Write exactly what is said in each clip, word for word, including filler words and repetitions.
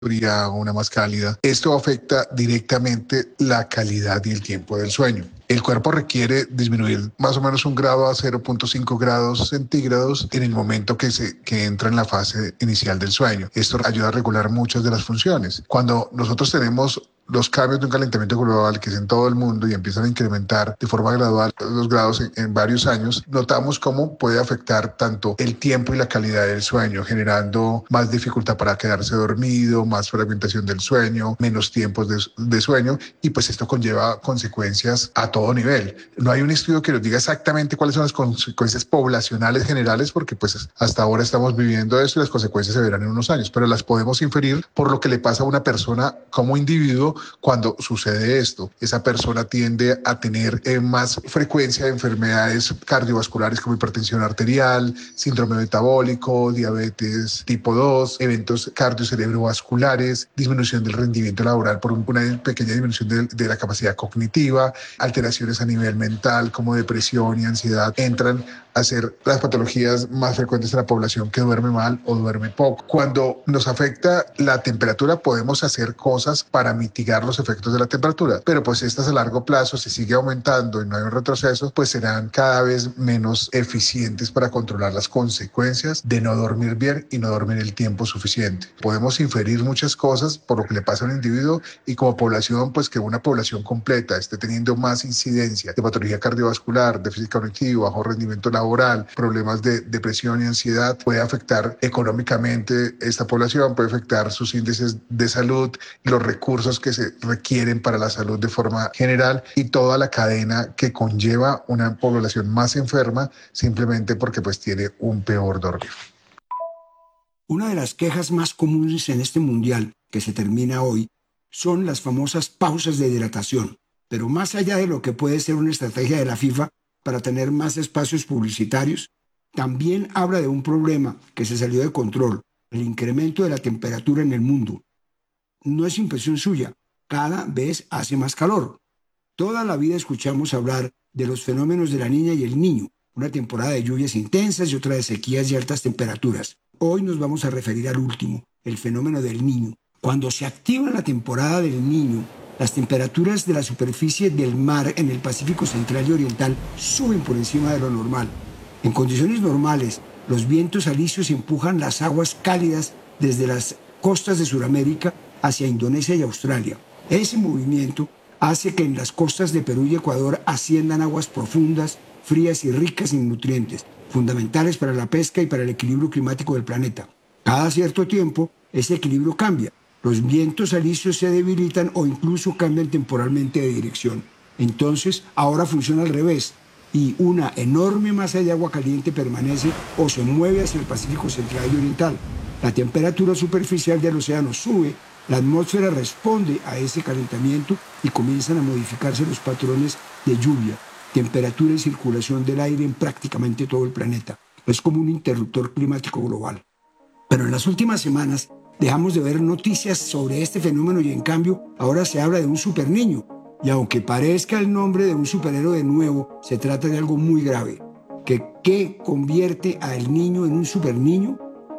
fría o una más cálida, esto afecta directamente la calidad y el tiempo del sueño. El cuerpo requiere disminuir más o menos un grado a cero punto cinco grados centígrados en el momento que, se, que entra en la fase inicial del sueño. Esto ayuda a regular muchas de las funciones. Cuando nosotros tenemos los cambios de un calentamiento global que es en todo el mundo y empiezan a incrementar de forma gradual los grados en, en varios años, notamos cómo puede afectar tanto el tiempo y la calidad del sueño, generando más dificultad para quedarse dormido, más fragmentación del sueño, menos tiempos de, de sueño, y pues esto conlleva consecuencias a todo nivel. No hay un estudio que nos diga exactamente cuáles son las consecuencias poblacionales generales, porque pues hasta ahora estamos viviendo esto y las consecuencias se verán en unos años, pero las podemos inferir por lo que le pasa a una persona como individuo cuando sucede esto. Esa persona tiende a tener eh, más frecuencia de enfermedades cardiovasculares como hipertensión arterial, síndrome metabólico, diabetes tipo dos, eventos cardiocerebrovasculares, disminución del rendimiento laboral por una pequeña disminución de, de la capacidad cognitiva, alteraciones a nivel mental como depresión y ansiedad entran a ser las patologías más frecuentes en la población que duerme mal o duerme poco. Cuando nos afecta la temperatura podemos hacer cosas para mitigar los efectos de la temperatura, pero pues estas a largo plazo, si sigue aumentando y no hay un retroceso, pues serán cada vez menos eficientes para controlar las consecuencias de no dormir bien y no dormir el tiempo suficiente. Podemos inferir muchas cosas por lo que le pasa a un individuo y como población, pues que una población completa esté teniendo más incidencia de patología cardiovascular, déficit cognitivo, bajo rendimiento laboral, problemas de depresión y ansiedad, puede afectar económicamente esta población, puede afectar sus índices de salud y los recursos que se requieren para la salud de forma general y toda la cadena que conlleva una población más enferma simplemente porque pues tiene un peor dormir. Una de las quejas más comunes en este mundial que se termina hoy son las famosas pausas de hidratación, pero más allá de lo que puede ser una estrategia de la FIFA para tener más espacios publicitarios, también habla de un problema que se salió de control, el incremento de la temperatura en el mundo. No es impresión suya, cada vez hace más calor. Toda la vida escuchamos hablar de los fenómenos de la niña y el niño, una temporada de lluvias intensas y otra de sequías y altas temperaturas. Hoy nos vamos a referir al último, el fenómeno del niño. Cuando se activa la temporada del niño, las temperaturas de la superficie del mar en el Pacífico Central y Oriental suben por encima de lo normal. En condiciones normales, los vientos alisios empujan las aguas cálidas desde las costas de Sudamérica hacia Indonesia y Australia. Ese movimiento hace que en las costas de Perú y Ecuador asciendan aguas profundas, frías y ricas en nutrientes, fundamentales para la pesca y para el equilibrio climático del planeta. Cada cierto tiempo, ese equilibrio cambia. Los vientos alisios se debilitan o incluso cambian temporalmente de dirección. Entonces, ahora funciona al revés y una enorme masa de agua caliente permanece o se mueve hacia el Pacífico Central y Oriental. La temperatura superficial del océano sube, la atmósfera responde a ese calentamiento y comienzan a modificarse los patrones de lluvia, temperatura y circulación del aire en prácticamente todo el planeta. Es como un interruptor climático global. Pero en las últimas semanas dejamos de ver noticias sobre este fenómeno y en cambio ahora se habla de un superniño. Y aunque parezca el nombre de un superhéroe de nuevo, se trata de algo muy grave. ¿Que qué convierte al niño en un superniño?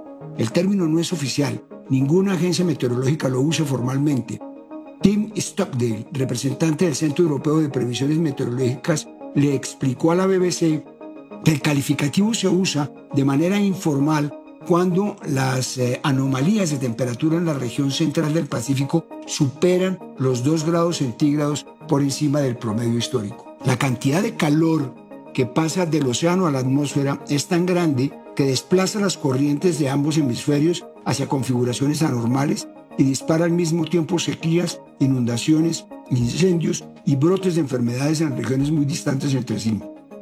El término no es oficial. Ninguna agencia meteorológica lo usa formalmente. Tim Stockdale, representante del Centro Europeo de Previsiones Meteorológicas, le explicó a la B B C que el calificativo se usa de manera informal cuando las eh, anomalías de temperatura en la región central del Pacífico superan los dos grados centígrados por encima del promedio histórico. La cantidad de calor que pasa del océano a la atmósfera es tan grande que desplaza las corrientes de ambos hemisferios hacia configuraciones anormales y dispara al mismo tiempo sequías, inundaciones, incendios y brotes de enfermedades en regiones muy distantes entre sí.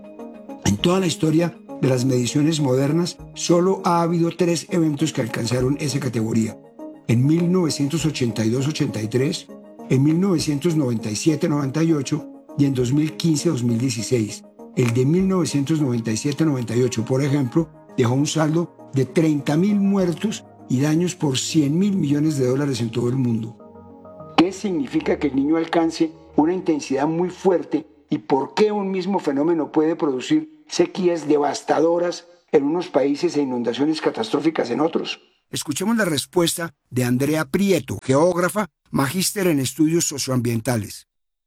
En toda la historia de las mediciones modernas, solo ha habido tres eventos que alcanzaron esa categoría. En mil novecientos ochenta y dos ochenta y tres, en mil novecientos noventa y siete noventa y ocho y en dos mil quince dos mil dieciséis. El de mil novecientos noventa y siete noventa y ocho, por ejemplo, dejó un saldo de treinta mil muertos y daños por cien mil millones de dólares en todo el mundo. ¿Qué significa que el niño alcance una intensidad muy fuerte y por qué un mismo fenómeno puede producir sequías devastadoras en unos países e inundaciones catastróficas en otros? Escuchemos la respuesta de Andrea Prieto, geógrafa, magíster en estudios socioambientales.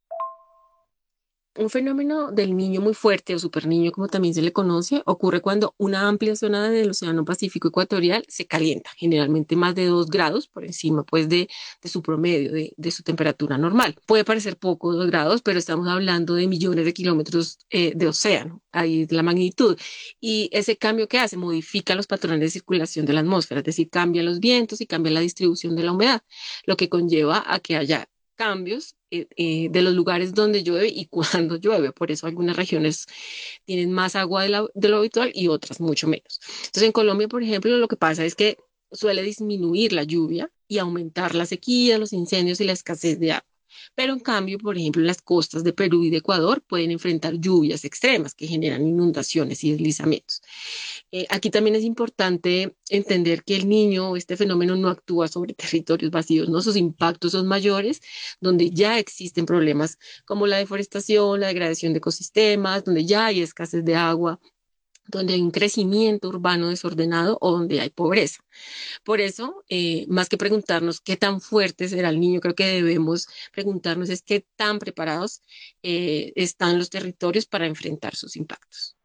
Un fenómeno del niño muy fuerte o superniño, como también se le conoce, ocurre cuando una amplia zona del Océano Pacífico ecuatorial se calienta, generalmente más de dos grados por encima pues, de, de su promedio, de, de su temperatura normal. Puede parecer poco, dos grados, pero estamos hablando de millones de kilómetros eh, de océano. Ahí es la magnitud. Y ese cambio que hace modifica los patrones de circulación de la atmósfera, es decir, cambia los vientos y cambia la distribución de la humedad, lo que conlleva a que haya cambios eh, eh, de los lugares donde llueve y cuando llueve. Por eso algunas regiones tienen más agua de, la, de lo habitual y otras mucho menos. Entonces, en Colombia, por ejemplo, lo que pasa es que suele disminuir la lluvia y aumentar la sequía, los incendios y la escasez de agua. Pero en cambio, por ejemplo, en las costas de Perú y de Ecuador pueden enfrentar lluvias extremas que generan inundaciones y deslizamientos. Eh, aquí también es importante entender que el niño, este fenómeno no actúa sobre territorios vacíos, ¿no? Sus impactos son mayores, donde ya existen problemas como la deforestación, la degradación de ecosistemas, donde ya hay escasez de agua, donde hay un crecimiento urbano desordenado o donde hay pobreza. Por eso, eh, más que preguntarnos qué tan fuerte será el niño, creo que debemos preguntarnos es qué tan preparados eh, están los territorios para enfrentar sus impactos.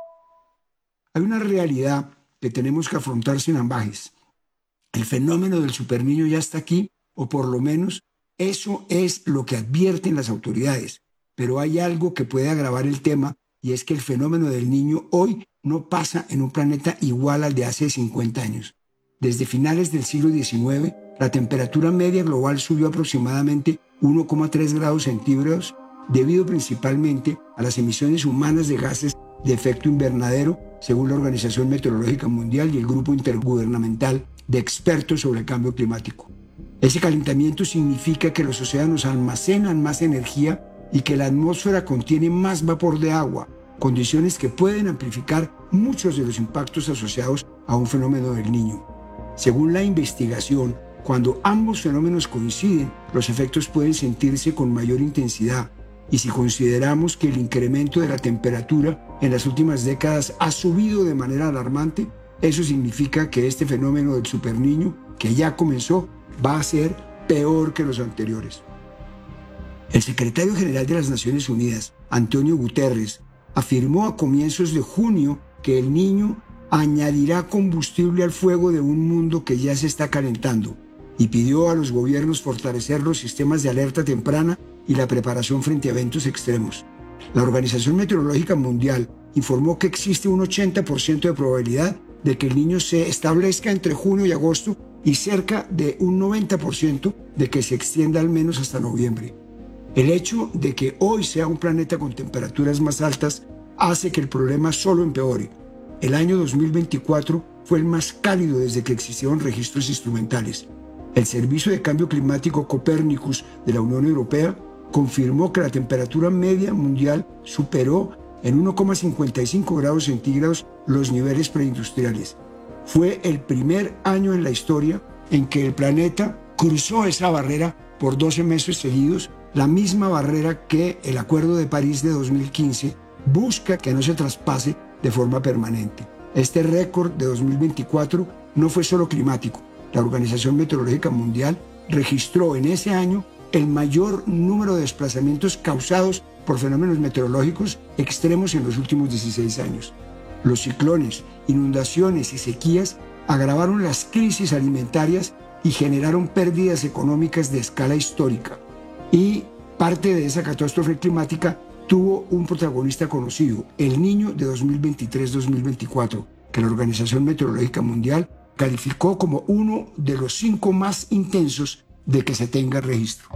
Hay una realidad que tenemos que afrontar sin ambajes. El fenómeno del superniño ya está aquí, o por lo menos eso es lo que advierten las autoridades. Pero hay algo que puede agravar el tema, y es que el fenómeno del niño hoy no pasa en un planeta igual al de hace cincuenta años. Desde finales del siglo diecinueve, la temperatura media global subió aproximadamente uno coma tres grados centígrados, debido principalmente a las emisiones humanas de gases de efecto invernadero, según la Organización Meteorológica Mundial y el Grupo Intergubernamental de Expertos sobre el Cambio Climático. Ese calentamiento significa que los océanos almacenan más energía y que la atmósfera contiene más vapor de agua, condiciones que pueden amplificar muchos de los impactos asociados a un fenómeno del Niño. Según la investigación, cuando ambos fenómenos coinciden, los efectos pueden sentirse con mayor intensidad. Y si consideramos que el incremento de la temperatura en las últimas décadas ha subido de manera alarmante, eso significa que este fenómeno del superniño, que ya comenzó, va a ser peor que los anteriores. El secretario general de las Naciones Unidas, Antonio Guterres, afirmó a comienzos de junio que el niño añadirá combustible al fuego de un mundo que ya se está calentando y pidió a los gobiernos fortalecer los sistemas de alerta temprana y la preparación frente a eventos extremos. La Organización Meteorológica Mundial informó que existe un ochenta por ciento de probabilidad de que el niño se establezca entre junio y agosto y cerca de un noventa por ciento de que se extienda al menos hasta noviembre. El hecho de que hoy sea un planeta con temperaturas más altas hace que el problema solo empeore. El año dos mil veinticuatro fue el más cálido desde que existieron registros instrumentales. El Servicio de Cambio Climático Copernicus de la Unión Europea confirmó que la temperatura media mundial superó en uno coma cincuenta y cinco grados centígrados los niveles preindustriales. Fue el primer año en la historia en que el planeta cruzó esa barrera por doce meses seguidos, la misma barrera que el Acuerdo de París de dos mil quince busca que no se traspase de forma permanente. Este récord de dos mil veinticuatro no fue solo climático. La Organización Meteorológica Mundial registró en ese año el mayor número de desplazamientos causados por fenómenos meteorológicos extremos en los últimos dieciséis años. Los ciclones, inundaciones y sequías agravaron las crisis alimentarias y generaron pérdidas económicas de escala histórica. Y parte de esa catástrofe climática tuvo un protagonista conocido, el Niño de dos mil veintitrés dos mil veinticuatro, que la Organización Meteorológica Mundial calificó como uno de los cinco más intensos de que se tenga registro.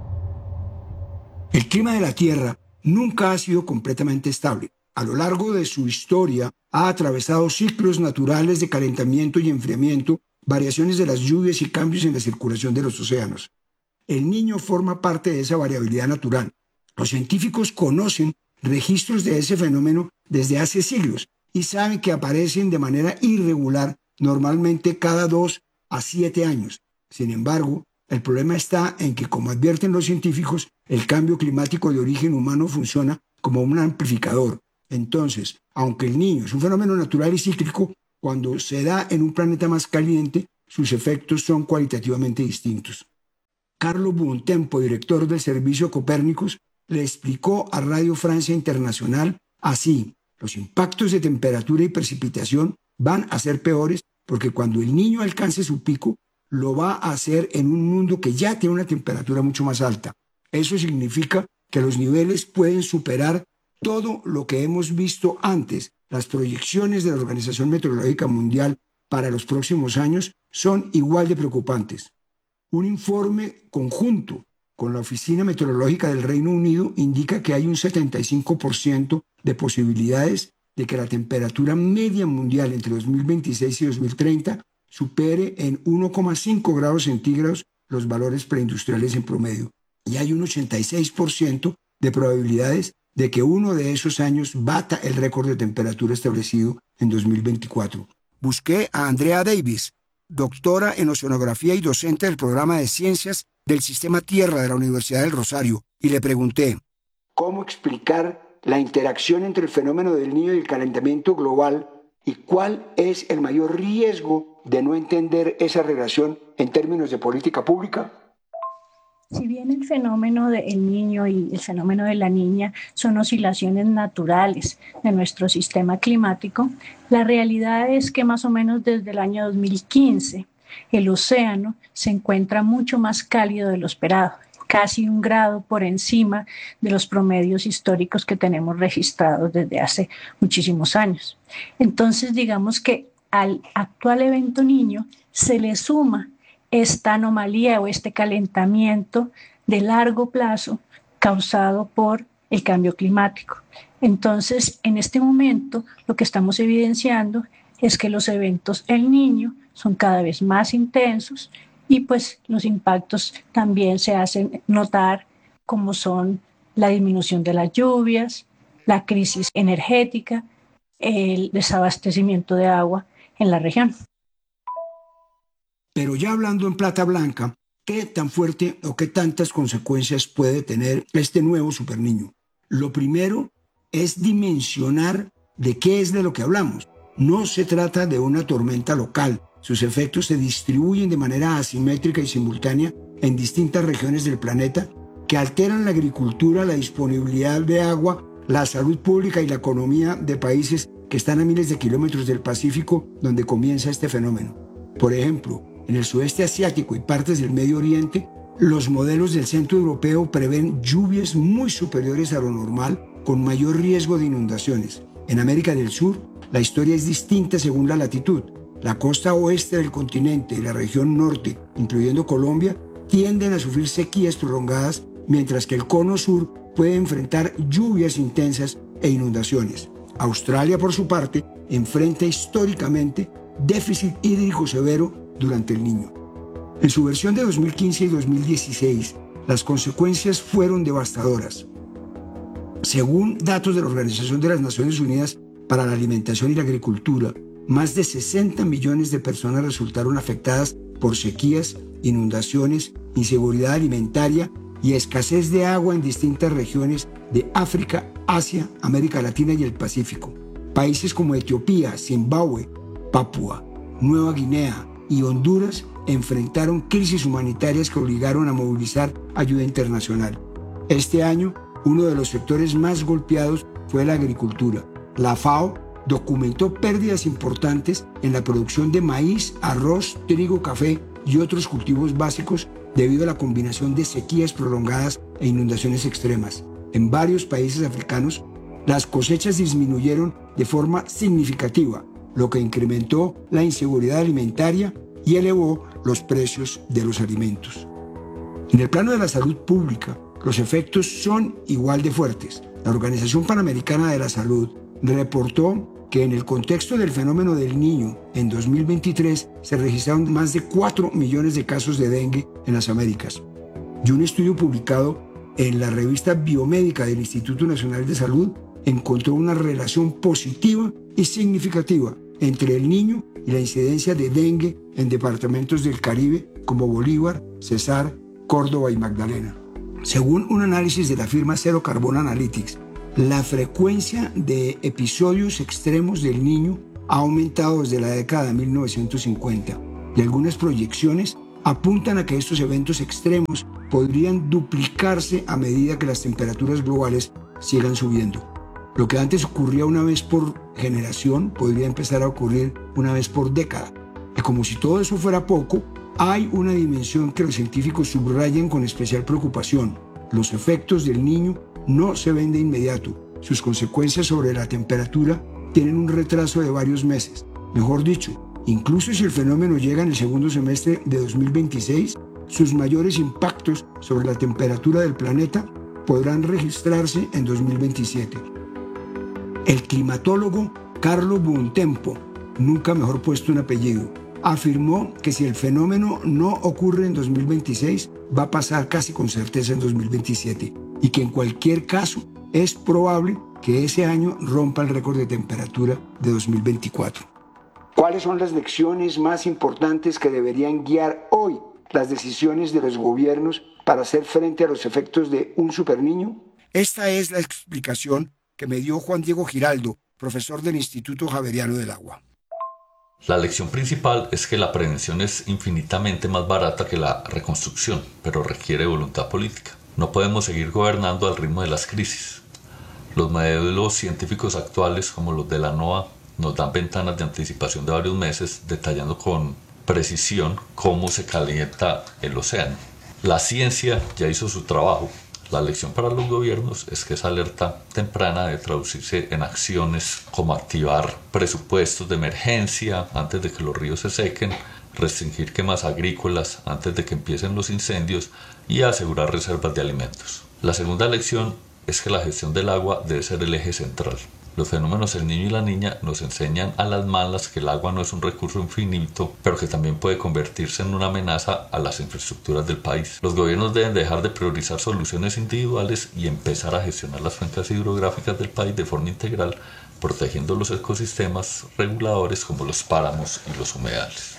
El clima de la Tierra nunca ha sido completamente estable. A lo largo de su historia ha atravesado ciclos naturales de calentamiento y enfriamiento, variaciones de las lluvias y cambios en la circulación de los océanos. El Niño forma parte de esa variabilidad natural. Los científicos conocen registros de ese fenómeno desde hace siglos y saben que aparecen de manera irregular, normalmente cada dos a siete años. Sin embargo, el problema está en que, como advierten los científicos, el cambio climático de origen humano funciona como un amplificador. Entonces, aunque el Niño es un fenómeno natural y cíclico, cuando se da en un planeta más caliente, sus efectos son cualitativamente distintos. Carlo Buontempo, director del Servicio Copérnicus, le explicó a Radio Francia Internacional así: los impactos de temperatura y precipitación van a ser peores porque cuando el niño alcance su pico, lo va a hacer en un mundo que ya tiene una temperatura mucho más alta. Eso significa que los niveles pueden superar todo lo que hemos visto antes. Las proyecciones de la Organización Meteorológica Mundial para los próximos años son igual de preocupantes. Un informe conjunto con la Oficina Meteorológica del Reino Unido indica que hay un setenta y cinco por ciento de posibilidades de que la temperatura media mundial entre dos mil veintiséis y dos mil treinta supere en uno coma cinco grados centígrados los valores preindustriales en promedio. Y hay un ochenta y seis por ciento de probabilidades de que uno de esos años bata el récord de temperatura establecido en dos mil veinticuatro. Busqué a Andrea Davis, doctora en oceanografía y docente del programa de ciencias del Sistema Tierra de la Universidad del Rosario, y le pregunté: ¿cómo explicar la interacción entre el fenómeno del Niño y el calentamiento global y cuál es el mayor riesgo de no entender esa relación en términos de política pública? Si bien el fenómeno del niño y el fenómeno de la niña son oscilaciones naturales de nuestro sistema climático, la realidad es que más o menos desde el año dos mil quince el océano se encuentra mucho más cálido de lo esperado, casi un grado por encima de los promedios históricos que tenemos registrados desde hace muchísimos años. Entonces, digamos que al actual evento niño se le suma esta anomalía o este calentamiento de largo plazo causado por el cambio climático. Entonces, en este momento, lo que estamos evidenciando es que los eventos El Niño son cada vez más intensos y pues los impactos también se hacen notar, como son la disminución de las lluvias, la crisis energética, el desabastecimiento de agua en la región. Pero ya hablando en plata blanca, ¿qué tan fuerte o qué tantas consecuencias puede tener este nuevo superniño? Lo primero es dimensionar de qué es de lo que hablamos. No se trata de una tormenta local. Sus efectos se distribuyen de manera asimétrica y simultánea en distintas regiones del planeta que alteran la agricultura, la disponibilidad de agua, la salud pública y la economía de países que están a miles de kilómetros del Pacífico donde comienza este fenómeno. Por ejemplo, en el sudeste asiático y partes del Medio Oriente, los modelos del centro europeo prevén lluvias muy superiores a lo normal con mayor riesgo de inundaciones. En América del Sur, la historia es distinta según la latitud. La costa oeste del continente y la región norte, incluyendo Colombia, tienden a sufrir sequías prolongadas, mientras que el cono sur puede enfrentar lluvias intensas e inundaciones. Australia, por su parte, enfrenta históricamente déficit hídrico severo durante el Niño. En su versión de dos mil quince y dos mil dieciséis, las consecuencias fueron devastadoras. Según datos de la Organización de las Naciones Unidas para la Alimentación y la Agricultura, más de sesenta millones de personas resultaron afectadas por sequías, inundaciones, inseguridad alimentaria y escasez de agua en distintas regiones de África, Asia, América Latina y el Pacífico. Países como Etiopía, Zimbabue, Papúa Nueva Guinea y Honduras enfrentaron crisis humanitarias que obligaron a movilizar ayuda internacional. Este año, uno de los sectores más golpeados fue la agricultura. La FAO documentó pérdidas importantes en la producción de maíz, arroz, trigo, café y otros cultivos básicos debido a la combinación de sequías prolongadas e inundaciones extremas. En varios países africanos, las cosechas disminuyeron de forma significativa, lo que incrementó la inseguridad alimentaria y elevó los precios de los alimentos. En el plano de la salud pública, los efectos son igual de fuertes. La Organización Panamericana de la Salud reportó que en el contexto del fenómeno del Niño, en dos mil veintitrés se registraron más de cuatro millones de casos de dengue en las Américas. Y un estudio publicado en la revista biomédica del Instituto Nacional de Salud encontró una relación positiva y significativa entre el Niño y la incidencia de dengue en departamentos del Caribe como Bolívar, Cesar, Córdoba y Magdalena. Según un análisis de la firma Zero Carbon Analytics, la frecuencia de episodios extremos del Niño ha aumentado desde la década de mil novecientos cincuenta. y algunas proyecciones apuntan a que estos eventos extremos podrían duplicarse a medida que las temperaturas globales sigan subiendo. Lo que antes ocurría una vez por generación podría empezar a ocurrir una vez por década. Y como si todo eso fuera poco, hay una dimensión que los científicos subrayan con especial preocupación. Los efectos del Niño no se ven de inmediato. Sus consecuencias sobre la temperatura tienen un retraso de varios meses. Mejor dicho, incluso si el fenómeno llega en el segundo semestre de dos mil veintiséis, sus mayores impactos sobre la temperatura del planeta podrán registrarse en dos mil veintisiete. El climatólogo Carlo Buontempo, nunca mejor puesto un apellido, afirmó que si el fenómeno no ocurre en dos mil veintiséis, va a pasar casi con certeza en dos mil veintisiete y que en cualquier caso es probable que ese año rompa el récord de temperatura de dos mil veinticuatro. ¿Cuáles son las lecciones más importantes que deberían guiar hoy las decisiones de los gobiernos para hacer frente a los efectos de un superniño? Esta es la explicación que me dio Juan Diego Giraldo, profesor del Instituto Javeriano del Agua. La lección principal es que la prevención es infinitamente más barata que la reconstrucción, pero requiere voluntad política. No podemos seguir gobernando al ritmo de las crisis. Los modelos científicos actuales, como los de la NOAA, nos dan ventanas de anticipación de varios meses, detallando con precisión cómo se calienta el océano. La ciencia ya hizo su trabajo. La lección para los gobiernos es que esa alerta temprana debe traducirse en acciones como activar presupuestos de emergencia antes de que los ríos se sequen, restringir quemas agrícolas antes de que empiecen los incendios y asegurar reservas de alimentos. La segunda lección es que la gestión del agua debe ser el eje central. Los fenómenos del Niño y la Niña nos enseñan a las malas que el agua no es un recurso infinito, pero que también puede convertirse en una amenaza a las infraestructuras del país. Los gobiernos deben dejar de priorizar soluciones individuales y empezar a gestionar las cuencas hidrográficas del país de forma integral, protegiendo los ecosistemas reguladores como los páramos y los humedales.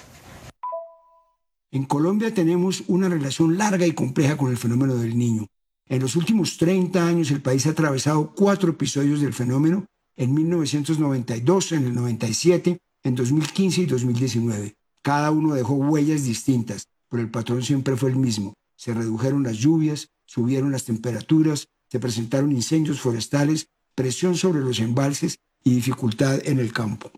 En Colombia tenemos una relación larga y compleja con el fenómeno del Niño. En los últimos treinta años el país ha atravesado cuatro episodios del fenómeno: en mil novecientos noventa y dos, en el noventa y siete, en dos mil quince y dos mil diecinueve. Cada uno dejó huellas distintas, pero el patrón siempre fue el mismo. Se redujeron las lluvias, subieron las temperaturas, se presentaron incendios forestales, presión sobre los embalses y dificultad en el campo.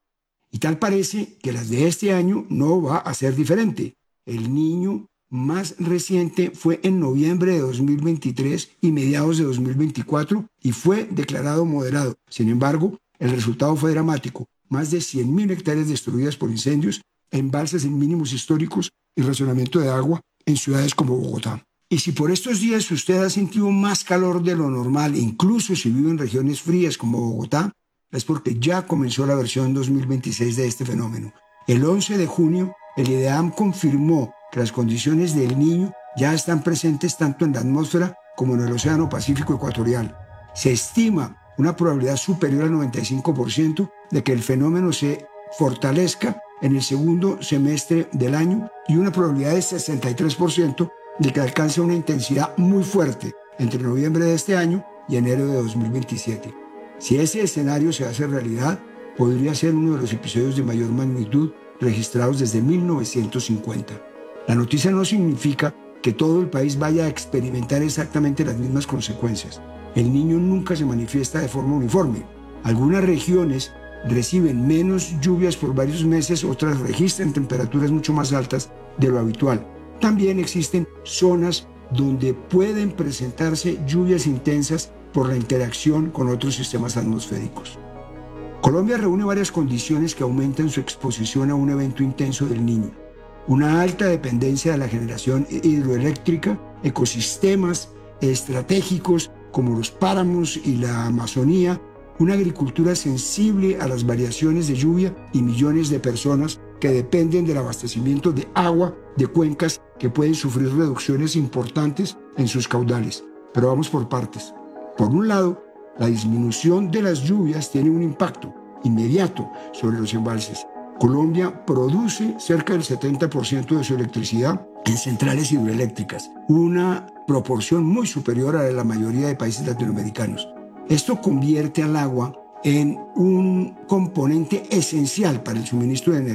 Y tal parece que las de este año no va a ser diferente. El Niño más reciente fue en noviembre de dos mil veintitrés y mediados de dos mil veinticuatro y fue declarado moderado. Sin embargo, el resultado fue dramático. Más de cien mil hectáreas destruidas por incendios, embalses en mínimos históricos y racionamiento de agua en ciudades como Bogotá. Y si por estos días usted ha sentido más calor de lo normal, incluso si vive en regiones frías como Bogotá, es porque ya comenzó la versión dos mil veintiséis de este fenómeno. El once de junio, el IDEAM confirmó que las condiciones del Niño ya están presentes tanto en la atmósfera como en el Océano Pacífico Ecuatorial. Se estima una probabilidad superior al noventa y cinco por ciento de que el fenómeno se fortalezca en el segundo semestre del año y una probabilidad de sesenta y tres por ciento de que alcance una intensidad muy fuerte entre noviembre de este año y enero de dos mil veintisiete. Si ese escenario se hace realidad, podría ser uno de los episodios de mayor magnitud registrados desde mil novecientos cincuenta. La noticia no significa que todo el país vaya a experimentar exactamente las mismas consecuencias. El Niño nunca se manifiesta de forma uniforme. Algunas regiones reciben menos lluvias por varios meses, otras registran temperaturas mucho más altas de lo habitual. También existen zonas donde pueden presentarse lluvias intensas por la interacción con otros sistemas atmosféricos. Colombia reúne varias condiciones que aumentan su exposición a un evento intenso del Niño. Una alta dependencia de la generación hidroeléctrica, ecosistemas estratégicos como los páramos y la Amazonía, una agricultura sensible a las variaciones de lluvia y millones de personas que dependen del abastecimiento de agua de cuencas que pueden sufrir reducciones importantes en sus caudales. Pero vamos por partes. Por un lado, la disminución de las lluvias tiene un impacto inmediato sobre los embalses. Colombia produce cerca del setenta por ciento de su electricidad en centrales hidroeléctricas, una proporción muy superior a la de la mayoría de países latinoamericanos. Esto convierte al agua en un componente esencial para el suministro de energía.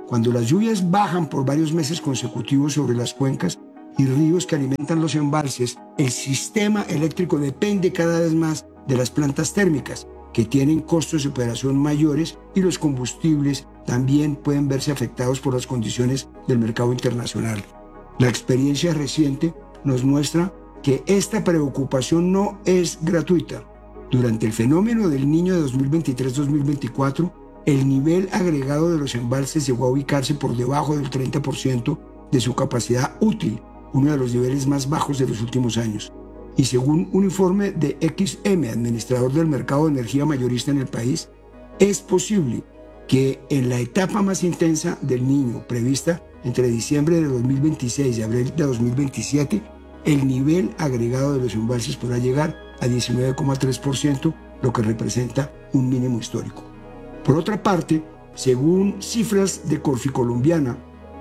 Cuando las lluvias bajan por varios meses consecutivos sobre las cuencas y ríos que alimentan los embalses, el sistema eléctrico depende cada vez más de las plantas térmicas, que tienen costos de operación mayores, y los combustibles también pueden verse afectados por las condiciones del mercado internacional. La experiencia reciente nos muestra que esta preocupación no es gratuita. Durante el fenómeno del Niño de dos mil veintitrés dos mil veinticuatro, el nivel agregado de los embalses llegó a ubicarse por debajo del treinta por ciento de su capacidad útil, uno de los niveles más bajos de los últimos años. Y según un informe de X M, administrador del mercado de energía mayorista en el país, es posible que en la etapa más intensa del Niño, prevista entre diciembre de dos mil veintiséis y abril de dos mil veintisiete, el nivel agregado de los embalses podrá llegar a diecinueve coma tres por ciento, lo que representa un mínimo histórico. Por otra parte, según cifras de Corficolombiana,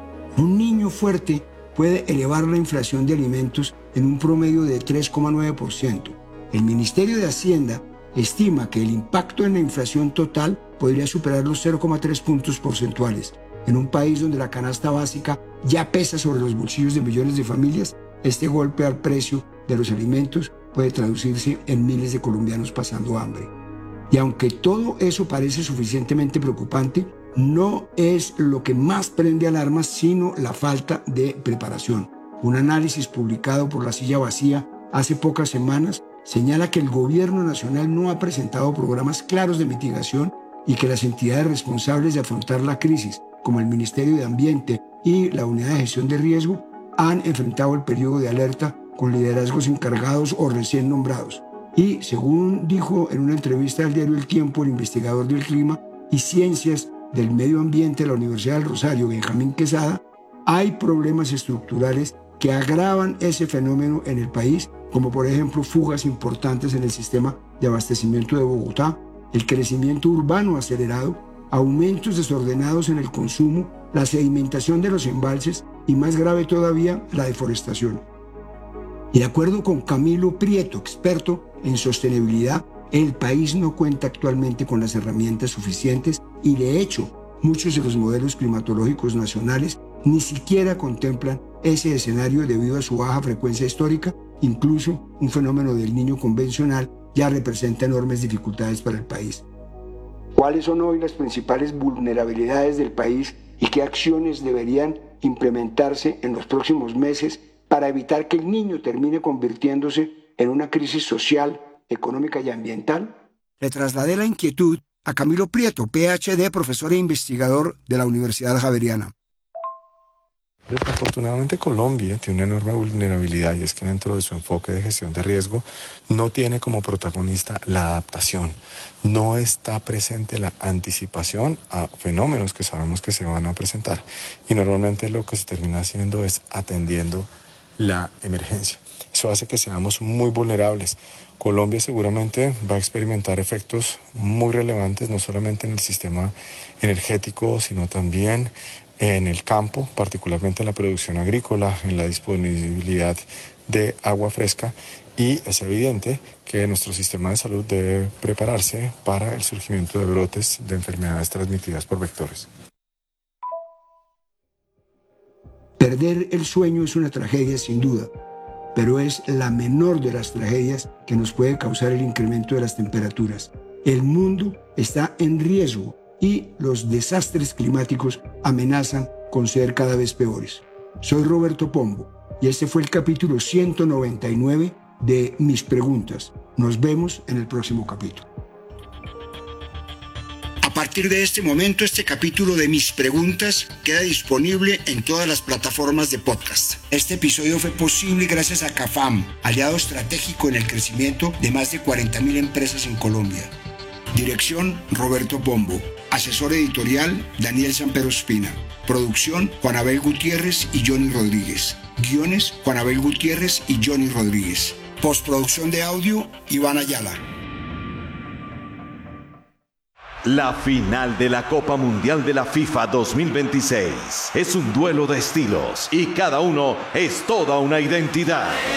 un niño fuerte puede elevar la inflación de alimentos en un promedio de tres coma nueve por ciento. El Ministerio de Hacienda estima que el impacto en la inflación total podría superar los cero coma tres puntos porcentuales. En un país donde la canasta básica ya pesa sobre los bolsillos de millones de familias, este golpe al precio de los alimentos puede traducirse en miles de colombianos pasando hambre. Y aunque todo eso parece suficientemente preocupante, no es lo que más prende alarmas, sino la falta de preparación. Un análisis publicado por La Silla Vacía hace pocas semanas señala que el gobierno nacional no ha presentado programas claros de mitigación y que las entidades responsables de afrontar la crisis, como el Ministerio de Ambiente y la Unidad de Gestión de Riesgo, han enfrentado el periodo de alerta con liderazgos encargados o recién nombrados. Y, según dijo en una entrevista al diario El Tiempo el investigador del clima y ciencias del medio ambiente de la Universidad del Rosario, Benjamín Quesada, hay problemas estructurales que agravan ese fenómeno en el país, como por ejemplo fugas importantes en el sistema de abastecimiento de Bogotá, el crecimiento urbano acelerado, aumentos desordenados en el consumo, la sedimentación de los embalses y, más grave todavía, la deforestación. Y de acuerdo con Camilo Prieto, experto en sostenibilidad, el país no cuenta actualmente con las herramientas suficientes y, de hecho, muchos de los modelos climatológicos nacionales ni siquiera contemplan ese escenario debido a su baja frecuencia histórica. Incluso un fenómeno del Niño convencional ya representa enormes dificultades para el país. ¿Cuáles son hoy las principales vulnerabilidades del país y qué acciones deberían implementarse en los próximos meses para evitar que el Niño termine convirtiéndose en una crisis social, económica y ambiental? Le trasladé la inquietud a Camilo Prieto, P H D, profesor e investigador de la Universidad Javeriana. Desafortunadamente Colombia tiene una enorme vulnerabilidad, y es que dentro de su enfoque de gestión de riesgo no tiene como protagonista la adaptación. No está presente la anticipación a fenómenos que sabemos que se van a presentar, y normalmente lo que se termina haciendo es atendiendo la emergencia. Eso hace que seamos muy vulnerables. Colombia seguramente va a experimentar efectos muy relevantes, no solamente en el sistema energético, sino también en el campo, particularmente en la producción agrícola, en la disponibilidad de agua fresca, y es evidente que nuestro sistema de salud debe prepararse para el surgimiento de brotes de enfermedades transmitidas por vectores. Perder el sueño es una tragedia sin duda, pero es la menor de las tragedias que nos puede causar el incremento de las temperaturas. El mundo está en riesgo y los desastres climáticos amenazan con ser cada vez peores. Soy Roberto Pombo y este fue el capítulo ciento noventa y nueve de Mis Preguntas. Nos vemos en el próximo capítulo. A partir de este momento, este capítulo de Mis Preguntas queda disponible en todas las plataformas de podcast. Este episodio fue posible gracias a CAFAM, aliado estratégico en el crecimiento de más de cuarenta mil empresas en Colombia. Dirección: Roberto Pombo. Asesor editorial: Daniel Sampero Espina. Producción: Juan Abel Gutiérrez y Johnny Rodríguez. Guiones: Juan Abel Gutiérrez y Johnny Rodríguez. Postproducción de audio: Iván Ayala. La final de la Copa Mundial de la FIFA dos mil veintiséis es un duelo de estilos y cada uno es toda una identidad.